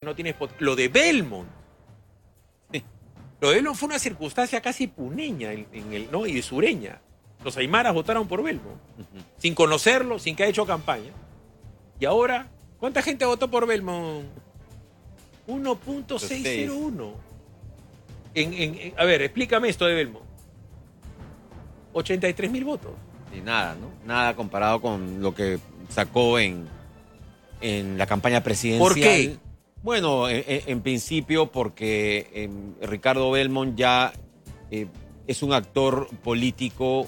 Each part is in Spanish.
no tienes... Lo de Belmont. Lo de Belmont fue una circunstancia casi puneña ¿no? y de sureña. Los aymaras votaron por Belmont, sin conocerlo, sin que haya hecho campaña. Y ahora, ¿cuánta gente votó por Belmont? 1.601. A ver, explícame esto de Belmont. 83.000 votos. Y nada, ¿no? Nada comparado con lo que sacó en la campaña presidencial. ¿Por qué? Bueno, en principio porque Ricardo Belmont ya es un actor político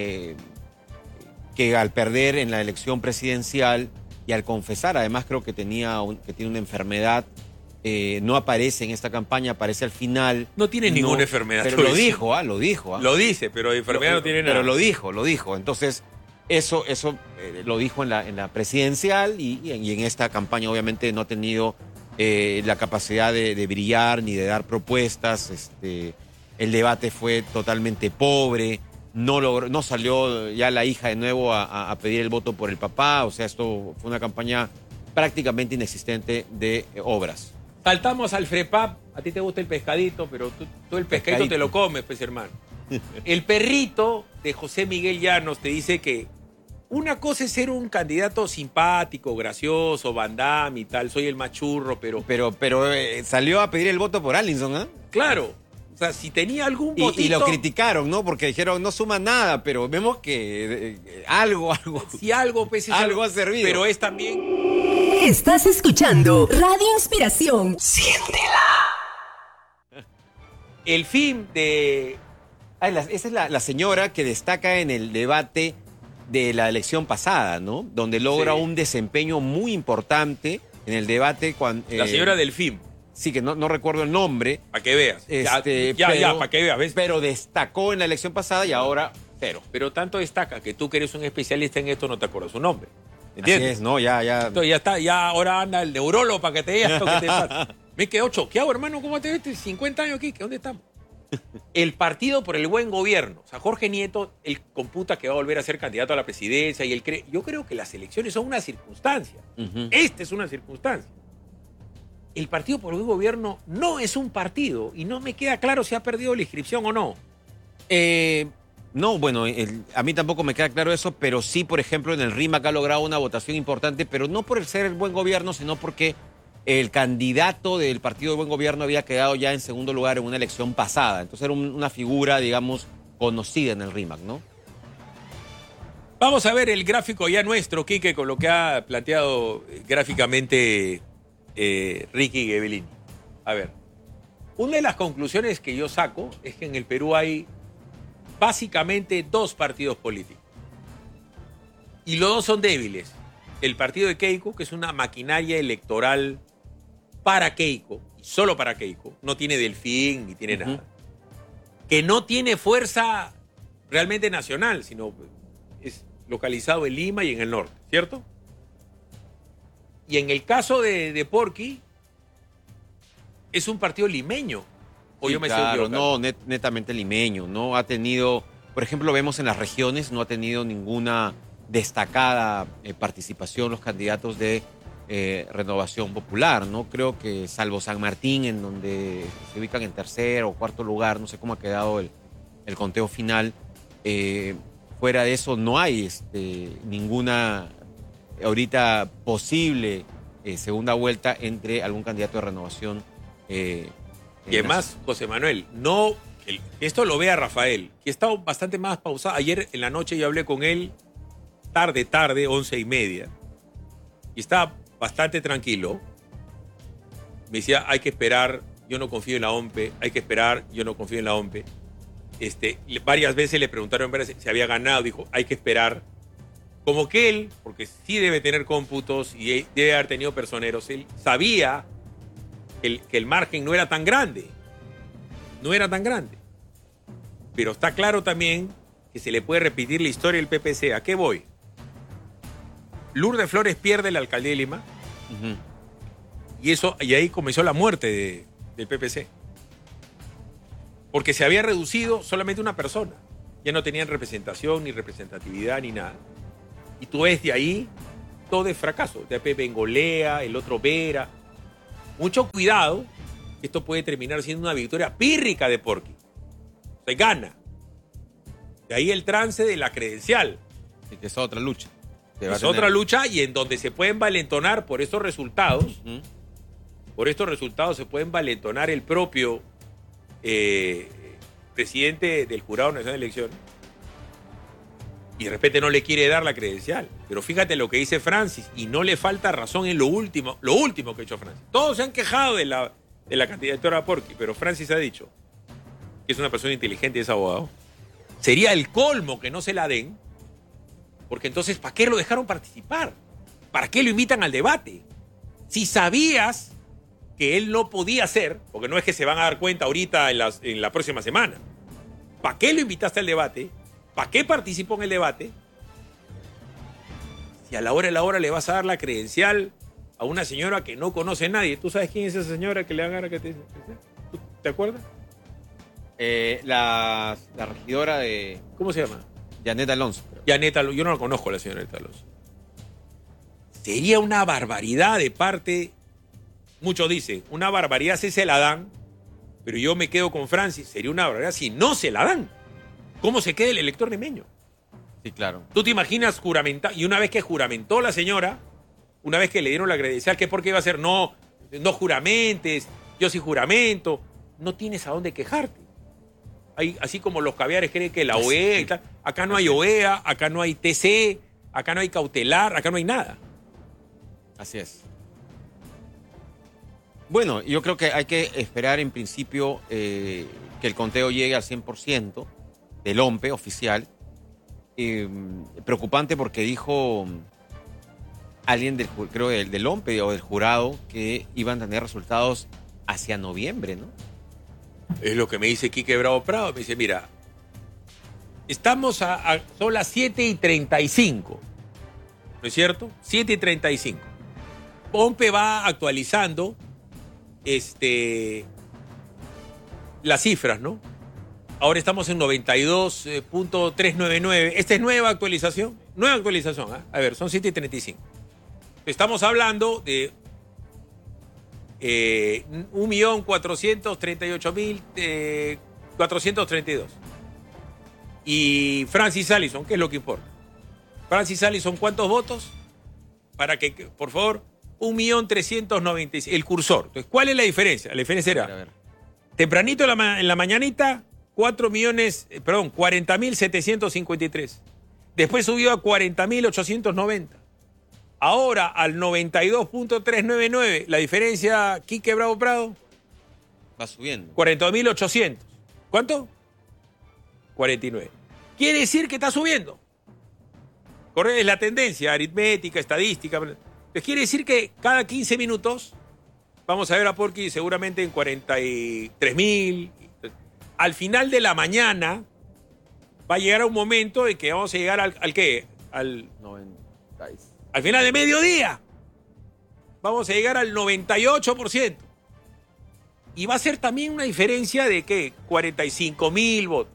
que al perder en la elección presidencial y al confesar, además creo que tiene una enfermedad, no aparece en esta campaña, aparece al final. No tiene ninguna enfermedad. Pero lo dijo, lo dijo. Lo dice, pero de enfermedad no tiene nada. Pero lo dijo. Entonces, eso lo dijo en la presidencial y en esta campaña obviamente no ha tenido la capacidad de brillar ni de dar propuestas. El debate fue totalmente pobre. No salió ya la hija de nuevo a pedir el voto por el papá. O sea, esto fue una campaña prácticamente inexistente de obras. Saltamos al FREPAP. A ti te gusta el pescadito, pero tú el pescadito te lo comes, pues, hermano. El perrito de José Miguel Llanos te dice que una cosa es ser un candidato simpático, gracioso, Van Damme y tal, soy el más churro, pero salió a pedir el voto por Allinson, ¿ah? Claro. O sea, si tenía algún votito... Y lo criticaron, ¿no? Porque dijeron, no suma nada, pero vemos que algo... Si algo, pues... Algo ha servido. Pero es también... Estás escuchando Radio Inspiración. Siéntela. El fin de... Esa es la señora que destaca en el debate de la elección pasada, ¿no? Donde logra un desempeño muy importante en el debate cuando... La señora del FIM. Sí, que no recuerdo el nombre. Para que veas. Para que veas, ¿ves? Pero destacó en la elección pasada y ahora cero. Pero tanto destaca que tú que eres un especialista en esto no te acuerdas su nombre. ¿Entiendes? Así es, no, ya. Entonces ya está, ya ahora anda el neurólogo para que te diga esto que te pasa. Me quedo choqueado, hermano, ¿cómo te ves? 50 años aquí, ¿dónde estamos? El Partido por el Buen Gobierno. O sea, Jorge Nieto, él computa que va a volver a ser candidato a la presidencia y él cree... Yo creo que las elecciones son una circunstancia. Esta es una circunstancia. El Partido por el Buen Gobierno no es un partido y no me queda claro si ha perdido la inscripción o no. No, bueno, a mí tampoco me queda claro eso, pero sí, por ejemplo, en el RIMAC ha logrado una votación importante, pero no por el ser el buen gobierno, sino porque el candidato del Partido del Buen Gobierno había quedado ya en segundo lugar en una elección pasada. Entonces era una figura, digamos, conocida en el RIMAC, ¿no? Vamos a ver el gráfico ya nuestro, Quique, con lo que ha planteado gráficamente Ricky Ghebellini. A ver, una de las conclusiones que yo saco es que en el Perú hay básicamente dos partidos políticos. Y los dos son débiles. El partido de Keiko, que es una maquinaria electoral para Keiko, y solo para Keiko, no tiene delfín ni tiene nada. Que no tiene fuerza realmente nacional, sino es localizado en Lima y en el norte, ¿cierto? Y en el caso de Porky, es un partido limeño. ¿O Sí, yo me claro, estoy equivocando? no, netamente limeño. No ha tenido, por ejemplo, vemos en las regiones, no ha tenido ninguna destacada participación los candidatos de Renovación Popular, ¿no? Creo que salvo San Martín, en donde se ubican en tercer o cuarto lugar, no sé cómo ha quedado el conteo final, fuera de eso no hay ninguna ahorita posible segunda vuelta entre algún candidato de Renovación. Y además, José Manuel, esto lo vea Rafael, que está bastante más pausado. Ayer en la noche yo hablé con él, tarde, 11:30, y estaba bastante tranquilo. Me decía, hay que esperar, yo no confío en la OMPE, hay que esperar, yo no confío en la OMPE. Varias veces le preguntaron si había ganado, dijo, hay que esperar. Como que él, porque sí debe tener cómputos y debe haber tenido personeros, él sabía que el margen no era tan grande. No era tan grande. Pero está claro también que se le puede repetir la historia del PPC. ¿A qué voy? Lourdes Flores pierde la alcaldía de Lima. Y ahí comenzó la muerte del PPC. Porque se había reducido solamente una persona. Ya no tenían representación, ni representatividad, ni nada. Y tú ves de ahí todo es fracaso. De Pepe Bengolea, el otro Vera. mucho cuidado, esto puede terminar siendo una victoria pírrica de Porky. Se gana. De ahí el trance de la credencial. Y que es otra lucha. Es otra lucha y en donde se pueden valentonar por estos resultados. Por estos resultados se pueden valentonar el propio presidente del Jurado Nacional de Elecciones. Y de repente no le quiere dar la credencial. Pero fíjate lo que dice Francis, y no le falta razón en lo último que ha hecho Francis. Todos se han quejado de la candidatura a Porky, pero Francis ha dicho que es una persona inteligente y es abogado. Sería el colmo que no se la den, porque entonces, ¿para qué lo dejaron participar? ¿Para qué lo invitan al debate? Si sabías que él no podía hacer, porque no es que se van a dar cuenta ahorita en la próxima semana, ¿para qué lo invitaste al debate? ¿Para qué participó en el debate? Si a la hora de la hora le vas a dar la credencial a una señora que no conoce a nadie. ¿Tú sabes quién es esa señora que le van a dar que te acuerdas? La regidora de... ¿Cómo se llama? Janet Alonso. Janet Alonso. Yo no la conozco a la señora Janet Alonso. Sería una barbaridad de parte... Muchos dicen, una barbaridad si se la dan, pero yo me quedo con Francis. Sería una barbaridad si no se la dan. ¿Cómo se queda el elector limeño? Sí, claro. ¿Tú te imaginas juramentar? Y una vez que juramentó la señora, una vez que le dieron la credencial, ¿qué por qué iba a ser? No juramentes, yo sí juramento. No tienes a dónde quejarte. Así como los caviares creen que la OEA y tal. Acá no hay OEA, acá no hay TC, acá no hay cautelar, acá no hay nada. Así es. Bueno, yo creo que hay que esperar en principio que el conteo llegue al 100% del OMPE oficial. Preocupante porque dijo alguien del OMPE o del jurado que iban a tener resultados hacia noviembre, ¿no? Es lo que me dice Quique Bravo Prado. Me dice, mira, son las 7:35, ¿no es cierto? 7:35. OMPE va actualizando las cifras, ¿no? Ahora estamos en 92.399. Esta es nueva actualización. Nueva actualización, ¿eh? A ver, son 7:35. Estamos hablando de 1.438.432. Y Francis Allison, ¿qué es lo que importa? Francis Allison, ¿cuántos votos? Para que, por favor, 1.396.000. El cursor. Entonces, ¿cuál es la diferencia? La diferencia era, A ver. tempranito en la mañanita, 40.753. Después subió a 40.890. Ahora al 92.399. La diferencia, Quique Bravo Prado, Va subiendo. 40.800. ¿Cuánto? 49. Quiere decir que está subiendo. Correcto, es la tendencia aritmética, estadística. Entonces quiere decir que cada 15 minutos vamos a ver a Porky seguramente en 43.000. Al final de la mañana va a llegar un momento en que vamos a llegar ¿al qué? Al 96. Al final de mediodía vamos a llegar al 98%. Y va a ser también una diferencia de ¿qué? 45.000 votos.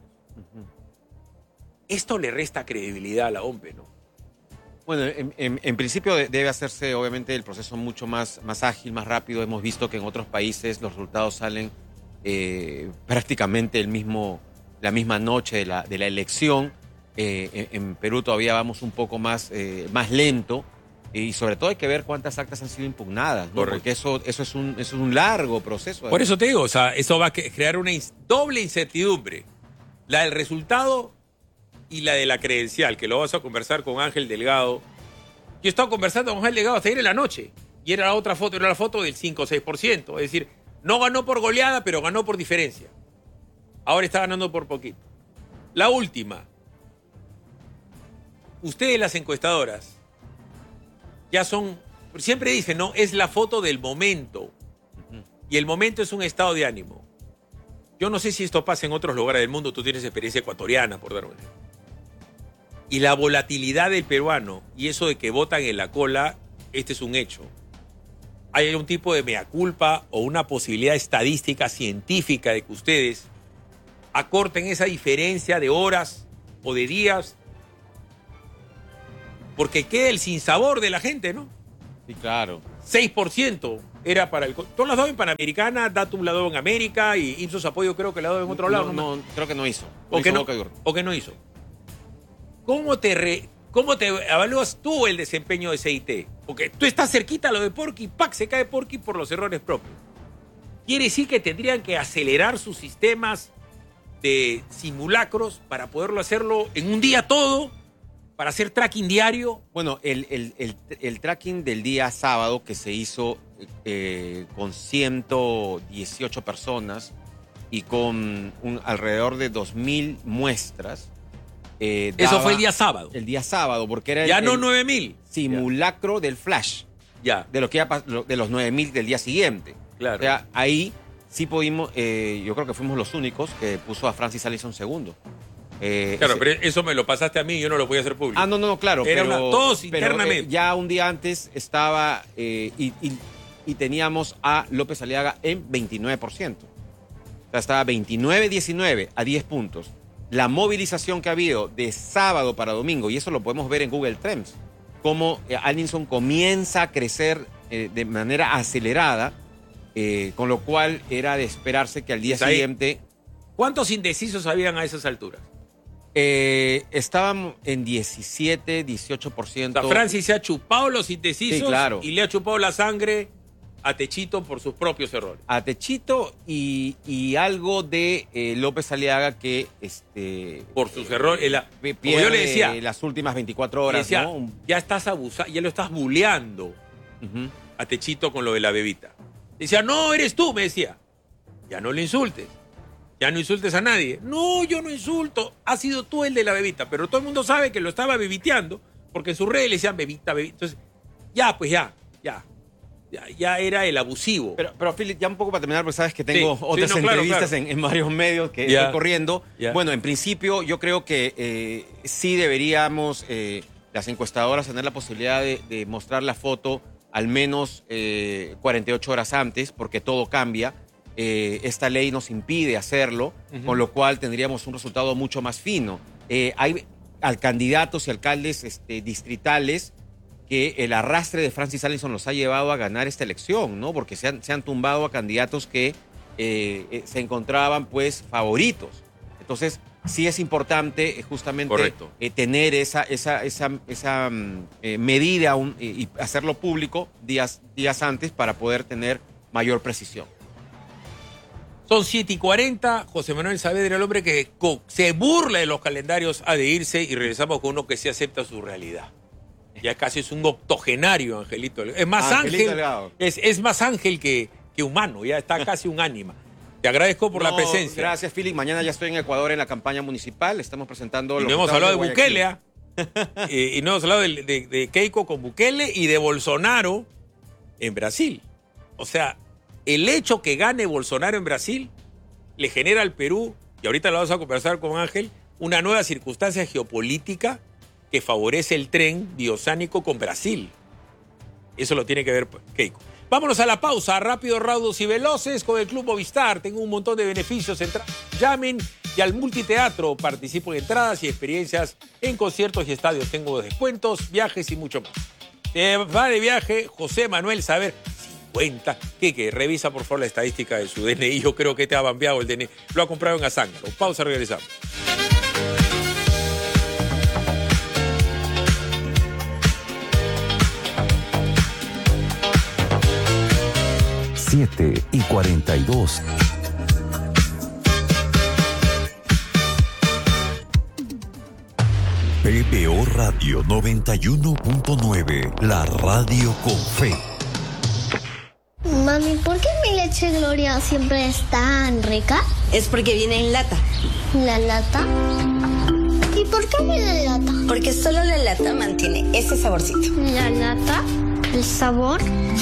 Esto le resta credibilidad a la OMPE, ¿no? Bueno, en principio debe hacerse obviamente el proceso mucho más ágil, más rápido. Hemos visto que en otros países los resultados salen prácticamente la misma noche de la elección. En Perú todavía vamos un poco más lento y sobre todo hay que ver cuántas actas han sido impugnadas, ¿no? Porque eso es un largo proceso. Por eso te digo, o sea, eso va a crear una doble incertidumbre. La del resultado y la de la credencial, que lo vas a conversar con Ángel Delgado. Yo he estado conversando con Ángel Delgado hasta ayer en la noche y era la foto del 5 o 6%. Es decir, no ganó por goleada, pero ganó por diferencia. Ahora está ganando por poquito. La última. Ustedes, las encuestadoras, ya son, siempre dicen, ¿no? Es la foto del momento. Y el momento es un estado de ánimo. Yo no sé si esto pasa en otros lugares del mundo. Tú tienes experiencia ecuatoriana, por dar un ejemplo. Y la volatilidad del peruano y eso de que votan en la cola, este es un hecho. Hay un tipo de mea culpa o una posibilidad estadística científica de que ustedes acorten esa diferencia de horas o de días, porque queda el sinsabor de la gente, ¿no? Sí, claro. 6%. era para el... Tú la has dado en Panamericana, Datum la ha dado en América y Ipsos Apoyo creo que la ha dado en otro lado. No, creo que no hizo. ¿O que no? Boca y Urbe. ¿O que no hizo? ¿Cómo te evalúas tú el desempeño de CIT? Porque tú estás cerquita a lo de Porky, ¡pac! Se cae Porky por los errores propios. Quiere decir que tendrían que acelerar sus sistemas de simulacros para poderlo hacerlo en un día todo, para hacer tracking diario. Bueno, el tracking del día sábado que se hizo con 118 personas y con alrededor de 2.000 muestras. Eso fue el día sábado. El día sábado, porque era ya no 9.000. Simulacro del flash. Ya. De lo que de los 9.000 del día siguiente. Claro. O sea, ahí sí pudimos, yo creo que fuimos los únicos que puso a Francis Allison segundo. Claro, pero eso me lo pasaste a mí, yo no lo podía hacer público. No, claro. Era todos pero, internamente. Ya un día antes estaba y teníamos a López Aliaga en 29%. O sea, estaba 29-19 a 10 puntos. La movilización que ha habido de sábado para domingo, y eso lo podemos ver en Google Trends, cómo Allison comienza a crecer de manera acelerada, con lo cual era de esperarse que al día siguiente... ¿Cuántos indecisos habían a esas alturas? Estaban en 17, 18%. O sea, Francis se ha chupado los indecisos, sí, claro, y le ha chupado la sangre a Techito por sus propios errores. A Techito y algo de López Aliaga que... por sus errores. Como yo le decía... las últimas 24 horas, decía, ¿no? Ya estás abusando, ya lo estás buleando a Techito con lo de la bebita. Decía, no, eres tú, me decía. Ya no le insultes. Ya no insultes a nadie. No, yo no insulto. Has sido tú el de la bebita. Pero todo el mundo sabe que lo estaba bebiteando porque en sus redes le decían bebita, bebita. Entonces, ya era el abusivo. Pero Philip, ya un poco para terminar, porque sabes que tengo otras entrevistas claro. En varios medios que estoy corriendo. Bueno, en principio yo creo que sí deberíamos, las encuestadoras, tener la posibilidad de mostrar la foto al menos 48 horas antes, porque todo cambia. Esta ley nos impide hacerlo, con lo cual tendríamos un resultado mucho más fino. Hay candidatos y alcaldes distritales que el arrastre de Francis Allison los ha llevado a ganar esta elección, ¿no? Porque se han tumbado a candidatos que se encontraban, pues, favoritos. Entonces, sí es importante justamente tener esa medida y hacerlo público días antes para poder tener mayor precisión. Son 7:40. José Manuel Saavedra, el hombre que se burla de los calendarios, ha de irse, y regresamos con uno que sí acepta su realidad. Ya casi es un octogenario, Angelito. Es más ángel. Es más ángel que humano. Ya está casi un ánima. Te agradezco por la presencia. Gracias, Philip. Mañana ya estoy en Ecuador en la campaña municipal. Estamos presentando... Y no hemos hablado de Bukele, y no hemos hablado de Keiko con Bukele y de Bolsonaro en Brasil. O sea, el hecho que gane Bolsonaro en Brasil le genera al Perú, y ahorita lo vamos a conversar con Ángel, una nueva circunstancia geopolítica que favorece el tren biosánico con Brasil. Eso lo tiene que ver Keiko. Vámonos a la pausa, rápido, raudos y veloces con el Club Movistar. Tengo un montón de beneficios. Llamen, y al multiteatro participo en entradas y experiencias en conciertos y estadios. Tengo descuentos, viajes y mucho más. Se va de viaje José Manuel Saavedra. 50. ¿Qué? Revisa por favor la estadística de su DNI. Yo creo que te ha bambeado el DNI. Lo ha comprado en Azángaro. Pausa, regresamos. 7:42. PBO Radio 91.9, la radio con fe. Mami, ¿por qué mi leche Gloria siempre es tan rica? Es porque viene en lata. ¿La lata? ¿Y por qué viene en lata? Porque solo la lata mantiene ese saborcito. ¿La lata? ¿El sabor?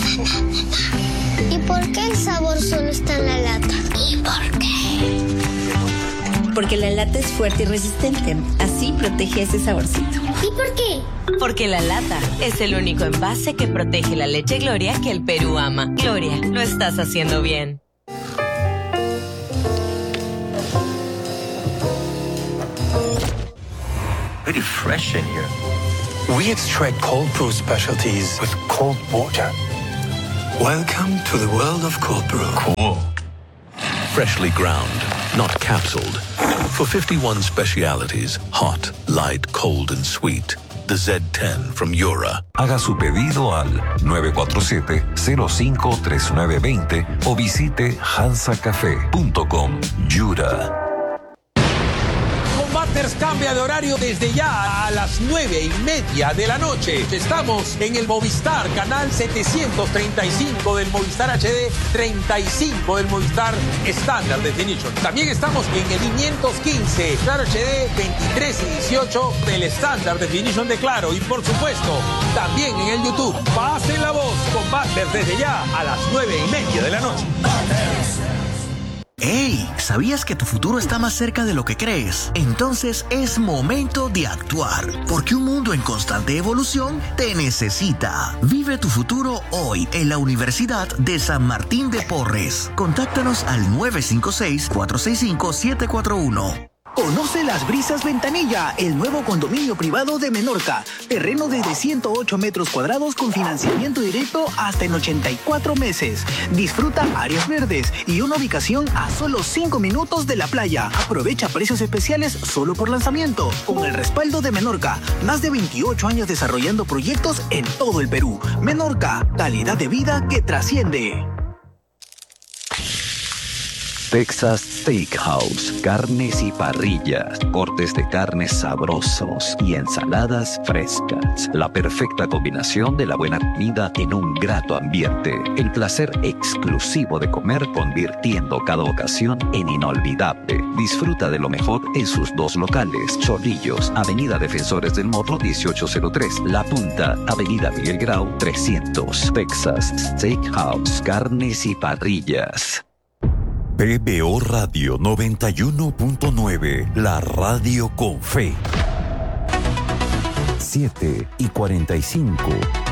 ¿Y por qué el sabor solo está en la lata? ¿Y por qué? Porque la lata es fuerte y resistente. Así protege ese saborcito. ¿Y por qué? Porque la lata es el único envase que protege la leche Gloria que el Perú ama. Gloria, lo estás haciendo bien. Very fresh in here. We extract cold brew specialties with cold water. Welcome to the world of cold brew. Cool. Freshly ground, not capsuled. For 51 specialities, hot, light, cold and sweet. The Z10 from Yura. Haga su pedido al 947-053920 o visite hansacafé.com. Yura. Combaters cambia de horario desde ya a las 9:30 de la noche. Estamos en el Movistar, canal 735 del Movistar HD, 35 del Movistar Standard Definition. También estamos en el 515 Claro HD, 23 y 18 del Standard Definition de Claro. Y por supuesto, también en el YouTube. Pasen la voz, Combaters desde ya a las 9:30 de la noche. ¡Hey! ¿Sabías que tu futuro está más cerca de lo que crees? Entonces es momento de actuar, porque un mundo en constante evolución te necesita. Vive tu futuro hoy en la Universidad de San Martín de Porres. Contáctanos al 956-465-741. Conoce Las Brisas Ventanilla, el nuevo condominio privado de Menorca. Terreno desde 108 metros cuadrados con financiamiento directo hasta en 84 meses. Disfruta áreas verdes y una ubicación a solo 5 minutos de la playa. Aprovecha precios especiales solo por lanzamiento. Con el respaldo de Menorca, más de 28 años desarrollando proyectos en todo el Perú. Menorca, calidad de vida que trasciende. Texas Steakhouse, carnes y parrillas, cortes de carnes sabrosos y ensaladas frescas. La perfecta combinación de la buena comida en un grato ambiente. El placer exclusivo de comer convirtiendo cada ocasión en inolvidable. Disfruta de lo mejor en sus dos locales. Chorrillos, Avenida Defensores del Morro 1803. La Punta, Avenida Miguel Grau 300. Texas Steakhouse, carnes y parrillas. PBO Radio 91.9, la radio con fe. 7:45.